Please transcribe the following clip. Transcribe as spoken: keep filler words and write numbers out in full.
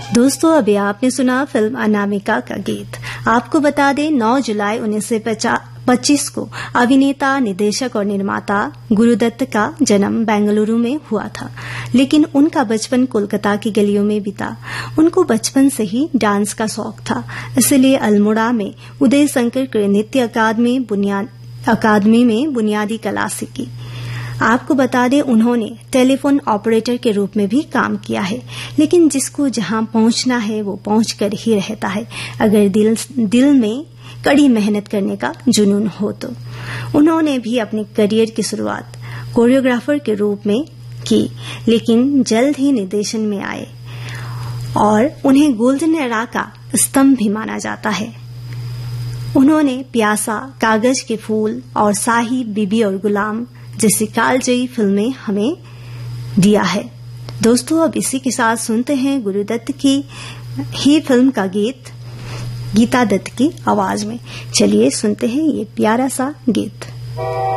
दोस्तों, अभी आपने सुना फिल्म अनामिका का गीत। आपको बता दें, नौ जुलाई उन्नीस सौ पच्चीस को अभिनेता, निर्देशक और निर्माता गुरुदत्त का जन्म बेंगलुरु में हुआ था, लेकिन उनका बचपन कोलकाता की गलियों में बीता। उनको बचपन से ही डांस का शौक था, इसलिए अल्मोड़ा में उदय शंकर नृत्य अकादमी बुनियाद अकादमी में बुनियादी कला सीखी। आपको बता दें, उन्होंने टेलीफोन ऑपरेटर के रूप में भी काम किया है, लेकिन जिसको जहां पहुंचना है वो पहुंच कर ही रहता है, अगर दिल दिल में कड़ी मेहनत करने का जुनून हो तो। उन्होंने भी अपने करियर की शुरुआत कोरियोग्राफर के रूप में की, लेकिन जल्द ही निर्देशन में आए और उन्हें गोल्डन एरा का स्तंभ भी माना जाता है। उन्होंने प्यासा, कागज के फूल और साही, बीबी और गुलाम जैसी कालजयी फिल्में हमें दिया है। दोस्तों, अब इसी के साथ सुनते हैं गुरुदत्त की ही फिल्म का गीत गीता दत्त की आवाज में। चलिए सुनते हैं ये प्यारा सा गीत।